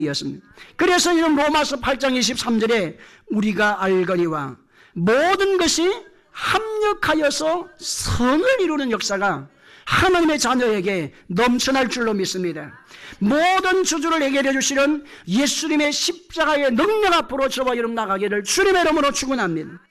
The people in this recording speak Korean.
였습니다. 그래서 이런 로마서 8장 23절에 우리가 알거니와 모든 것이 합력하여서 선을 이루는 역사가 하나님의 자녀에게 넘쳐날 줄로 믿습니다. 모든 저주를 해결해 주시는 예수님의 십자가의 능력 앞으로 저와 여러분 나가기를 주님의 이름으로 축원합니다.